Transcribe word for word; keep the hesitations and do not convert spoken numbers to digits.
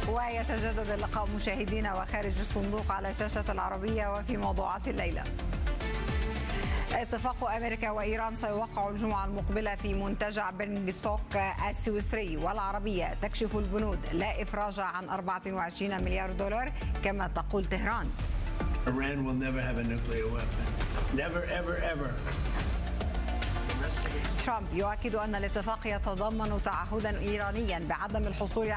ويتجدد اللقاء مشاهدينا وخارج الصندوق على شاشة العربية وفي موضوعات الليلة. اتفاق أمريكا وإيران سيوقع الجمعة المقبلة في منتجع بيرنغستوك السويسري، والعربية تكشف البنود لا إفراج عن أربعة وعشرين مليار دولار كما تقول طهران. Iran will never have a nuclear weapon. Never, ever, ever. ترامب يؤكد أن الاتفاق يتضمن تعهدا إيرانيا بعدم الحصول